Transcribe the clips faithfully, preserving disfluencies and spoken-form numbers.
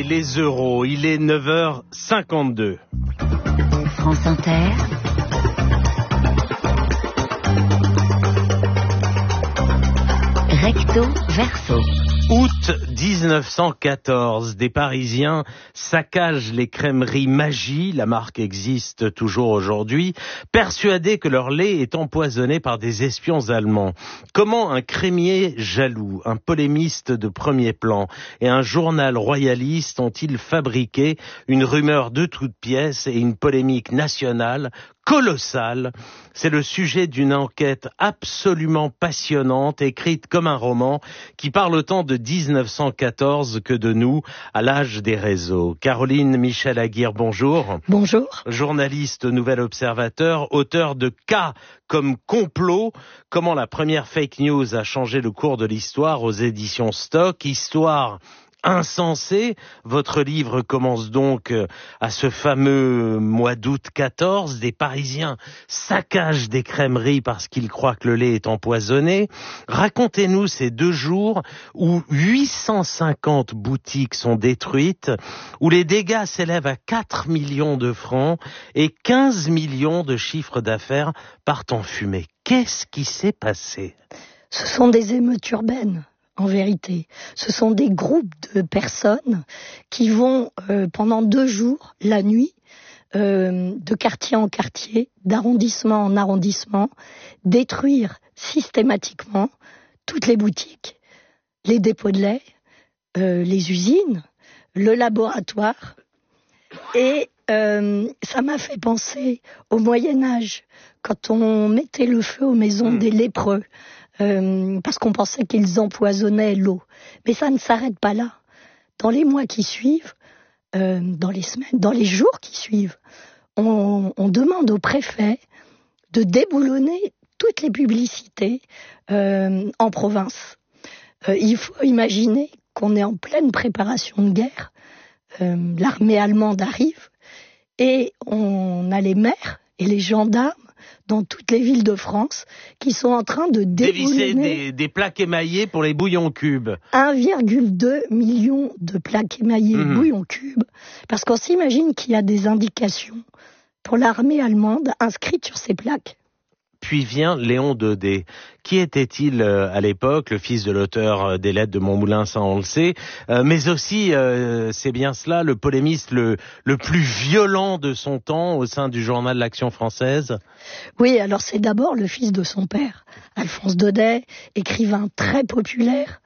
les euros, il est neuf heures cinquante-deux. France Inter. Recto verso. Août dix-neuf cent quatorze, des Parisiens saccagent les crèmeries Magie, la marque existe toujours aujourd'hui, persuadés que leur lait est empoisonné par des espions allemands. Comment un crémier jaloux, un polémiste de premier plan et un journal royaliste ont-ils fabriqué une rumeur de toutes pièces et une polémique nationale colossale? C'est le sujet d'une enquête absolument passionnante, écrite comme un roman, qui parle autant de dix-neuf cent quatorze que de nous, à l'âge des réseaux. Caroline Michel-Aguirre, bonjour. Bonjour. Journaliste au Nouvel Observateur, auteur de Cas comme complot, comment la première fake news a changé le cours de l'histoire aux éditions Stock, histoire insensé. Votre livre commence donc à ce fameux mois d'août quatorze. Des Parisiens saccagent des crèmeries parce qu'ils croient que le lait est empoisonné. Racontez-nous ces deux jours où huit cent cinquante boutiques sont détruites, où les dégâts s'élèvent à quatre millions de francs et quinze millions de chiffres d'affaires partent en fumée. Qu'est-ce qui s'est passé? Ce sont des émeutes urbaines. En vérité, ce sont des groupes de personnes qui vont euh, pendant deux jours, la nuit, euh, de quartier en quartier, d'arrondissement en arrondissement, détruire systématiquement toutes les boutiques, les dépôts de lait, euh, les usines, le laboratoire. Et euh, ça m'a fait penser au Moyen-Âge, quand on mettait le feu aux maisons mmh. des lépreux. Euh, parce qu'on pensait qu'ils empoisonnaient l'eau. Mais ça ne s'arrête pas là. Dans les mois qui suivent, euh, dans les semaines, dans les jours qui suivent, on, on demande au préfet de déboulonner toutes les publicités euh, en province. Euh, il faut imaginer qu'on est en pleine préparation de guerre. Euh, l'armée allemande arrive et on a les maires et les gendarmes dans toutes les villes de France, qui sont en train de déboulonner... Dévisser des, des plaques émaillées pour les bouillons cubes. un virgule deux million de plaques émaillées mmh. bouillons cubes, parce qu'on s'imagine qu'il y a des indications pour l'armée allemande inscrites sur ces plaques. Puis vient Léon Daudet. Qui était-il euh, à l'époque, le fils de l'auteur euh, des Lettres de Montmoulin, ça on le sait, euh, mais aussi, euh, c'est bien cela, le polémiste le, le plus violent de son temps au sein du journal L'Action française? Oui, alors c'est d'abord le fils de son père, Alphonse Daudet, écrivain très populaire,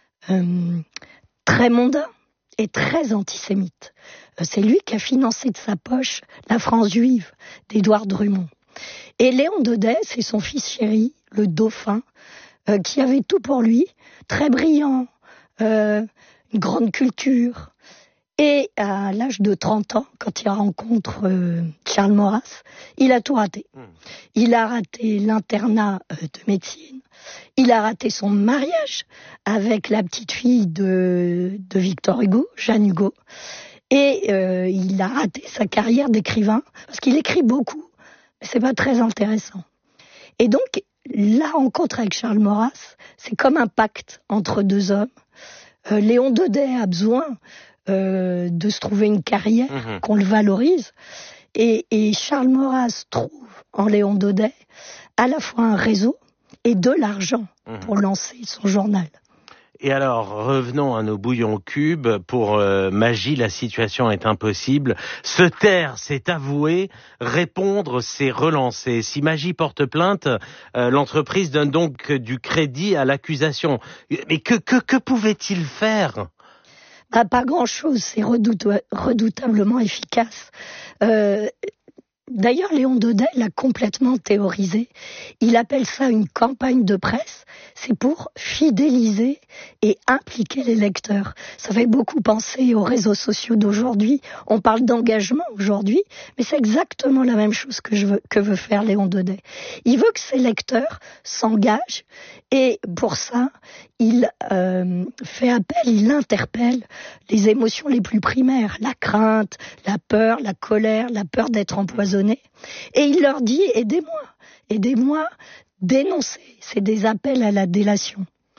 euh, très mondain et très antisémite. Euh, c'est lui qui a financé de sa poche La France juive d'Édouard Drummond. Et Léon Daudet, c'est son fils chéri, le dauphin, euh, qui avait tout pour lui, très brillant, euh, une grande culture. Et à l'âge de trente ans, quand il rencontre euh, Charles Maurras, il a tout raté. Il a raté l'internat euh, de médecine, il a raté son mariage avec la petite fille de, de Victor Hugo, Jeanne Hugo, et euh, il a raté sa carrière d'écrivain, parce qu'il écrit beaucoup. C'est pas très intéressant. Et donc, la rencontre avec Charles Maurras, c'est comme un pacte entre deux hommes. Euh, Léon Daudet a besoin euh, de se trouver une carrière, mmh. qu'on le valorise. Et, et Charles Maurras trouve en Léon Daudet à la fois un réseau et de l'argent mmh. pour lancer son journal. Et alors, revenons à nos bouillons cubes. Pour euh, Magie, la situation est impossible. Se taire, c'est avouer. Répondre, c'est relancer. Si Magie porte plainte, euh, l'entreprise donne donc du crédit à l'accusation. Mais que, que, que pouvait-il faire ? Bah, pas grand-chose. C'est redout- redoutablement efficace. Euh, D'ailleurs, Léon Daudet l'a complètement théorisé. Il appelle ça une campagne de presse. C'est pour fidéliser et impliquer les lecteurs. Ça fait beaucoup penser aux réseaux sociaux d'aujourd'hui. On parle d'engagement aujourd'hui, mais c'est exactement la même chose que, je veux, que veut faire Léon Daudet. Il veut que ses lecteurs s'engagent et pour ça, il euh, fait appel, il interpelle les émotions les plus primaires, la crainte, la peur, la colère, la peur d'être empoisonné. Et il leur dit « aidez-moi, aidez-moi, dénoncez ». C'est des appels à la délation.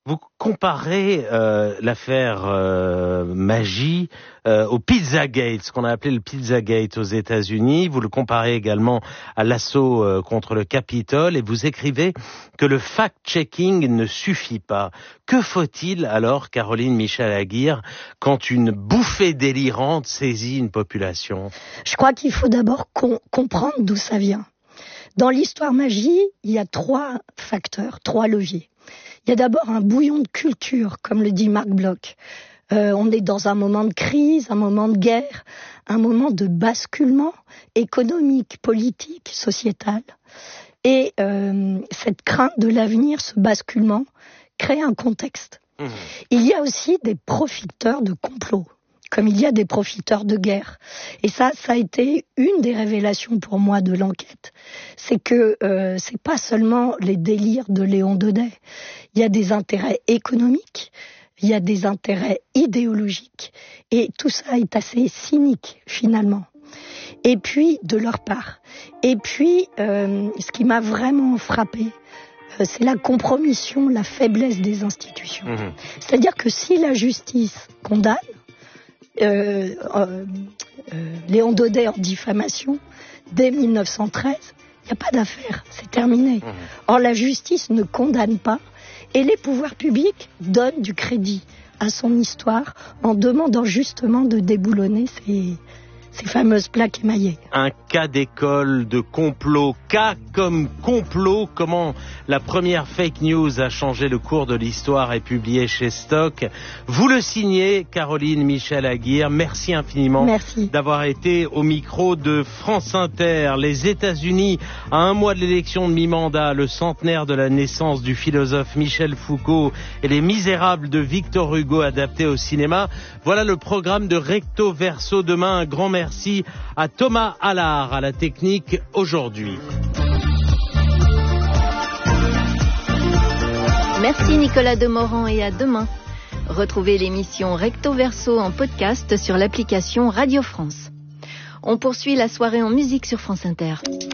Vous comparez euh, l'affaire euh, Magis euh, au Pizzagate, ce qu'on a appelé le Pizzagate aux États-Unis. Vous le comparez également à l'assaut euh, contre le Capitole et vous écrivez que le fact-checking ne suffit pas. Que faut-il alors, Caroline Michel-Aguirre, quand une bouffée délirante saisit une population? Je crois qu'il faut d'abord com- comprendre d'où ça vient. Dans l'histoire Magis, il y a trois facteurs, trois leviers. Il y a d'abord un bouillon de culture, comme le dit Marc Bloch. Euh, on est dans un moment de crise, un moment de guerre, un moment de basculement économique, politique, sociétal. Et euh, cette crainte de l'avenir, ce basculement, crée un contexte. Mmh. Il y a aussi des profiteurs de complot, comme il y a des profiteurs de guerre. Et ça, ça a été une des révélations pour moi de l'enquête. C'est que euh, c'est pas seulement les délires de Léon Daudet. Il y a des intérêts économiques, il y a des intérêts idéologiques, et tout ça est assez cynique, finalement. Et puis, de leur part. Et puis, euh, ce qui m'a vraiment frappé, euh, c'est la compromission, la faiblesse des institutions. Mmh. C'est-à-dire que si la justice condamne, Euh, euh, euh, Léon Daudet en diffamation, dès mille neuf cent treize, il n'y a pas d'affaire, c'est terminé. Mmh. Or, la justice ne condamne pas et les pouvoirs publics donnent du crédit à son histoire en demandant justement de déboulonner ces, ces fameuses plaques émaillées. Un cas d'école de complot, cas comme complot, comment la première fake news a changé le cours de l'histoire est publié chez Stock. Vous le signez, Caroline Michel-Aguirre. Merci infiniment Merci. d'avoir été au micro de France Inter. Les États-Unis, à un mois de l'élection de mi-mandat, le centenaire de la naissance du philosophe Michel Foucault et Les Misérables de Victor Hugo adaptés au cinéma. Voilà le programme de Recto Verso. Demain, un grand merci à Thomas Allard à la technique aujourd'hui. Merci Nicolas Demorand et à demain. Retrouvez l'émission Recto Verso en podcast sur l'application Radio France. On poursuit la soirée en musique sur France Inter.